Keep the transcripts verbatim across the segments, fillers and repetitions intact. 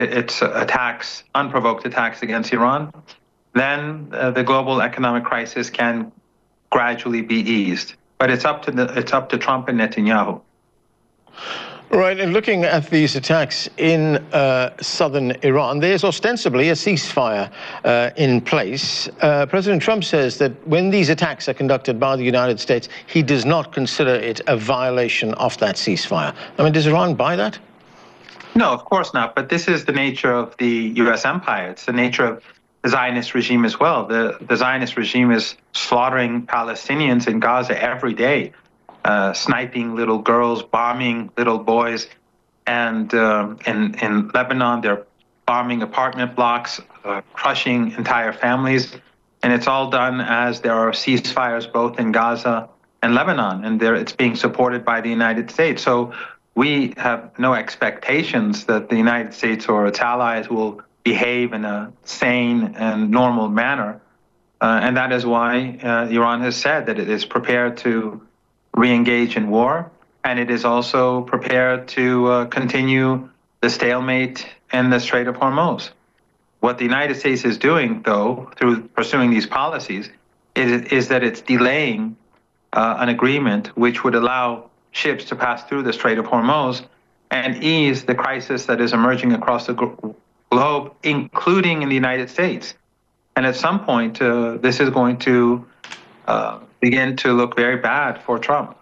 its attacks, unprovoked attacks against Iran, then uh, the global economic crisis can gradually be eased. But it's up to the, it's up to Trump and Netanyahu. Right, and looking at these attacks in uh, southern Iran, there's ostensibly a ceasefire uh, in place. Uh, President Trump says that when these attacks are conducted by the United States, he does not consider it a violation of that ceasefire. I mean, does Iran buy that? No, of course not. But this is the nature of the U S empire. It's the nature of the Zionist regime as well. The, the Zionist regime is slaughtering Palestinians in Gaza every day. Uh, sniping little girls, bombing little boys, and um, in, in Lebanon, they're bombing apartment blocks, uh, crushing entire families, and it's all done as there are ceasefires both in Gaza and Lebanon, and there, it's being supported by the United States. So we have no expectations that the United States or its allies will behave in a sane and normal manner, uh, and that is why uh, Iran has said that it is prepared to re-engage in war, and it is also prepared to uh, continue the stalemate in the Strait of Hormuz. What the United States is doing, though, through pursuing these policies, is, is that it's delaying uh, an agreement which would allow ships to pass through the Strait of Hormuz and ease the crisis that is emerging across the globe, including in the United States. And at some point, uh, this is going to uh, begin to look very bad for Trump.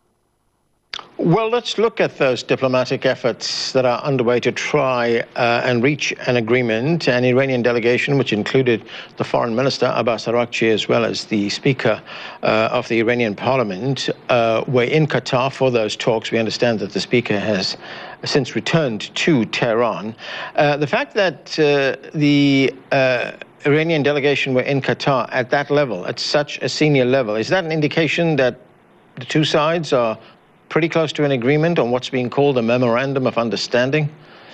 Well, let's look at those diplomatic efforts that are underway to try uh, and reach an agreement. An Iranian delegation, which included the foreign minister, Abbas Araghchi, as well as the speaker uh, of the Iranian parliament, uh, were in Qatar for those talks. We understand that the speaker has since returned to Tehran. Uh, the fact that uh, the uh, Iranian delegation were in Qatar at that level, at such a senior level, is that an indication that the two sides are pretty close to an agreement on what's being called a memorandum of understanding?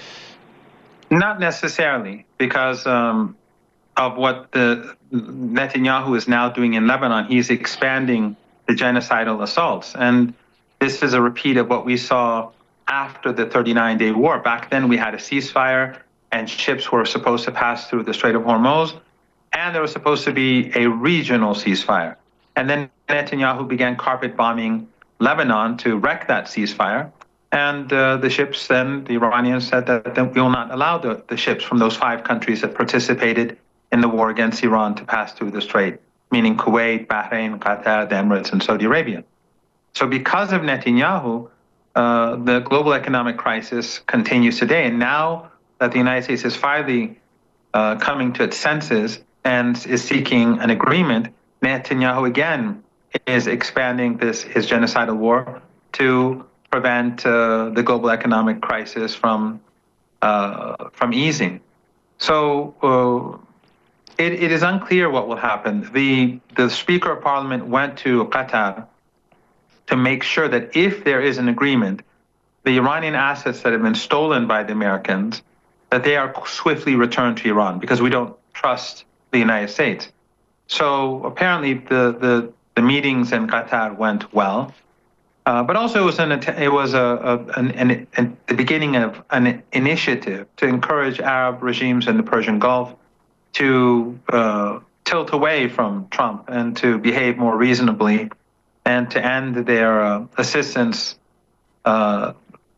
Not necessarily, because um, of what the Netanyahu is now doing in Lebanon. He's expanding the genocidal assaults. And this is a repeat of what we saw after the thirty-nine day war. Back then we had a ceasefire, and ships were supposed to pass through the Strait of Hormuz, and there was supposed to be a regional ceasefire. And then Netanyahu began carpet bombing Lebanon to wreck that ceasefire. And uh, the ships then, the Iranians said that, that we will not allow the, the ships from those five countries that participated in the war against Iran to pass through the Strait, meaning Kuwait, Bahrain, Qatar, the Emirates, and Saudi Arabia. So because of Netanyahu, uh, the global economic crisis continues today. And now that the United States is finally uh, coming to its senses and is seeking an agreement, Netanyahu again is expanding this his genocidal war to prevent uh, the global economic crisis from uh, from easing. So uh, it, it is unclear what will happen. The the Speaker of Parliament went to Qatar to make sure that if there is an agreement, the Iranian assets that have been stolen by the Americans, that they are swiftly returned to Iran, because we don't trust the United States. So apparently the the, the meetings in Qatar went well. Uh, but also it was an it was a, a an, an, an the beginning of an initiative to encourage Arab regimes in the Persian Gulf to uh, tilt away from Trump and to behave more reasonably, and to end their uh, assistance uh,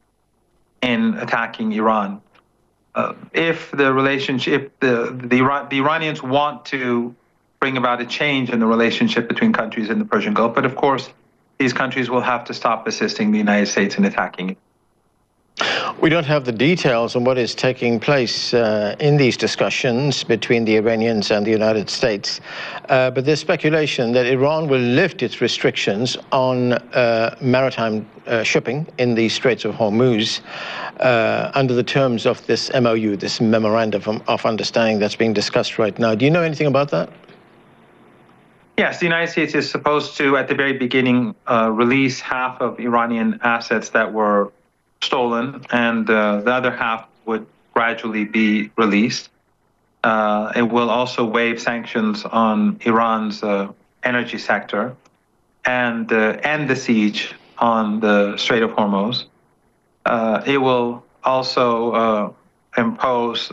in attacking Iran. Uh, if the relationship, the the, Iran, the Iranians want to bring about a change in the relationship between countries in the Persian Gulf, but of course, these countries will have to stop assisting the United States in attacking it. We don't have the details on what is taking place uh, in these discussions between the Iranians and the United States, uh, but there's speculation that Iran will lift its restrictions on uh, maritime uh, shipping in the Straits of Hormuz uh, under the terms of this M O U, this Memorandum of Understanding that's being discussed right now. Do you know anything about that? Yes, the United States is supposed to, at the very beginning, uh, release half of Iranian assets that were stolen, and uh, the other half would gradually be released. Uh, it will also waive sanctions on Iran's uh, energy sector and uh, end the siege on the Strait of Hormuz. Uh, it will also uh, impose